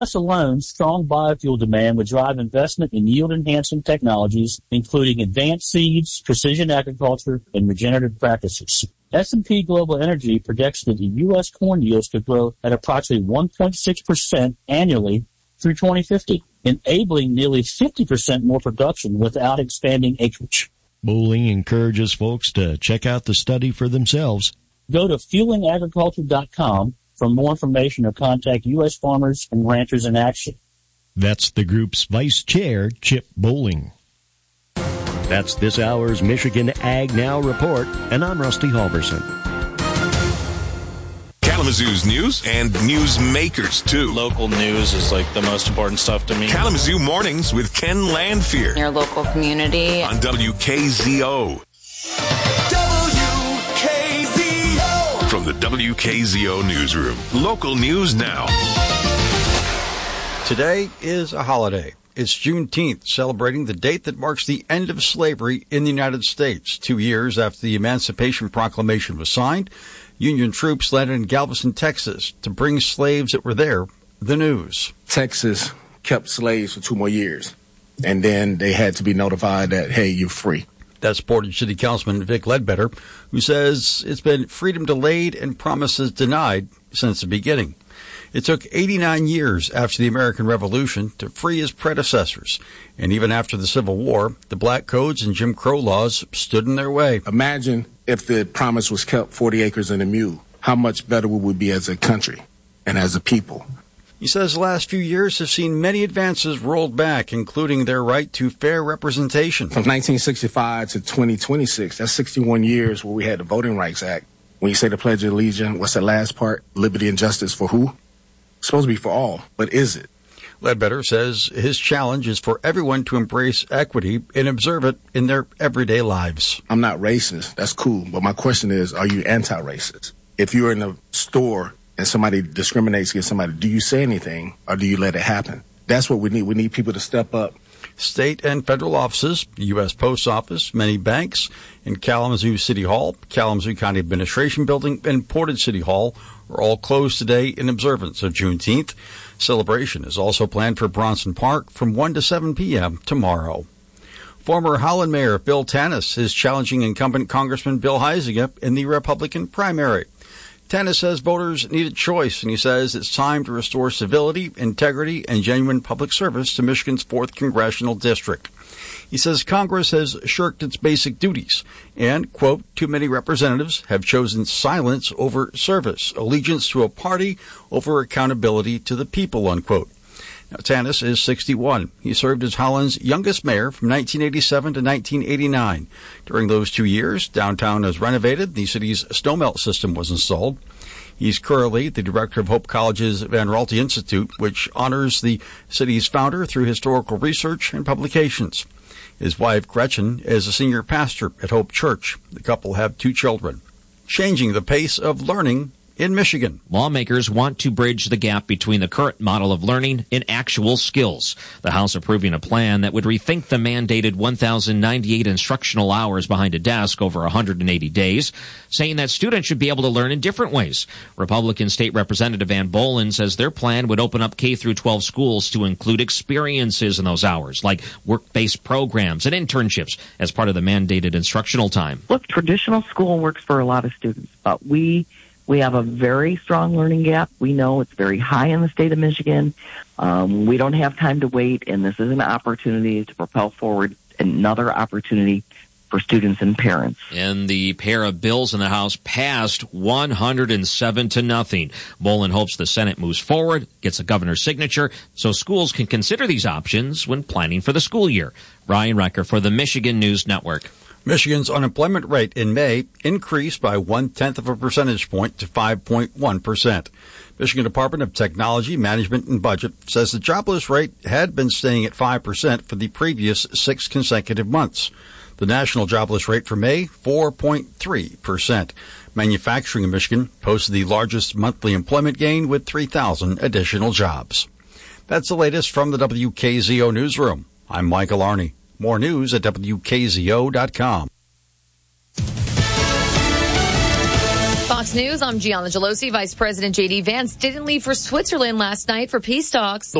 U.S. alone, strong biofuel demand would drive investment in yield-enhancing technologies, including advanced seeds, precision agriculture, and regenerative practices. S&P Global Energy projects that the U.S. corn yields could grow at approximately 1.6% annually through 2050, enabling nearly 50% more production without expanding acreage. Bolling encourages folks to check out the study for themselves. Go to fuelingagriculture.com for more information or contact U.S. Farmers and Ranchers in Action. That's the group's vice chair, Chip Bolling. That's this hour's Michigan Ag Now report, and I'm Rusty Halverson. Kalamazoo's news and newsmakers, too. Local news is like the most important stuff to me. Kalamazoo Mornings with Ken Landfear. Your local community. On WKZO. From the WKZO Newsroom. Local news now. Today is a holiday. It's Juneteenth, celebrating the date that marks the end of slavery in the United States. 2 years after the Emancipation Proclamation was signed, Union troops landed in Galveston, Texas, to bring slaves that were there the news. Texas kept slaves for 2 more years, and then they had to be notified that, hey, you're free. That's Portage City Councilman Vic Ledbetter, who says it's been freedom delayed and promises denied since the beginning. It took 89 years after the American Revolution to free his predecessors. And even after the Civil War, the black codes and Jim Crow laws stood in their way. Imagine if the promise was kept, 40 acres and a mule. How much better would we be as a country and as a people? He says the last few years have seen many advances rolled back, including their right to fair representation. From 1965 to 2026, that's 61 years where we had the Voting Rights Act. When you say the Pledge of Allegiance, what's the last part? Liberty and justice for who? It's supposed to be for all, but is it? Ledbetter says his challenge is for everyone to embrace equity and observe it in their everyday lives. I'm not racist. That's cool. But my question is, are you anti-racist? If you're in a store and somebody discriminates against somebody, do you say anything or do you let it happen? That's what we need. We need people to step up. State and federal offices, the U.S. Post Office, many banks, and Kalamazoo City Hall, Kalamazoo County Administration Building, and Portage City Hall are all closed today in observance of Juneteenth. Celebration is also planned for Bronson Park from 1 to 7 p.m. tomorrow. Former Holland Mayor Bill Tanis is challenging incumbent Congressman Bill Huizenga in the Republican primary. Tanis says voters need a choice, and he says it's time to restore civility, integrity, and genuine public service to Michigan's 4th Congressional District. He says Congress has shirked its basic duties and, quote, too many representatives have chosen silence over service, allegiance to a party over accountability to the people, unquote. Now, Tanis is 61. He served as Holland's youngest mayor from 1987 to 1989. During those 2 years, downtown was renovated. The city's snowmelt system was installed. He's currently the director of Hope College's Van Raalte Institute, which honors the city's founder through historical research and publications. His wife, Gretchen, is a senior pastor at Hope Church. The couple have 2 children. Changing the pace of learning in Michigan. Lawmakers want to bridge the gap between the current model of learning and actual skills. The House approving a plan that would rethink the mandated 1,098 instructional hours behind a desk over 180 days, saying that students should be able to learn in different ways. Republican State Representative Ann Bolin says their plan would open up K-12 schools to include experiences in those hours, like work-based programs and internships as part of the mandated instructional time. Look, traditional school works for a lot of students, but we have a very strong learning gap. We know it's very high in the state of Michigan. We don't have time to wait, and this is an opportunity to propel forward another opportunity for students and parents. And the pair of bills in the House passed 107-0. Bolin hopes the Senate moves forward, gets a governor's signature, so schools can consider these options when planning for the school year. Ryan Recker for the Michigan News Network. Michigan's unemployment rate in May increased by 0.1 of a percentage point to 5.1%. Michigan Department of Technology, Management, and Budget says the jobless rate had been staying at 5% for the previous 6 consecutive months. The national jobless rate for May, 4.3%. Manufacturing in Michigan posted the largest monthly employment gain with 3,000 additional jobs. That's the latest from the WKZO Newsroom. I'm Michael Arney. More news at WKZO.com. Fox Fox News, I'm Gianna Gelosi. Vice President J.D. Vance didn't leave for Switzerland last night for peace talks.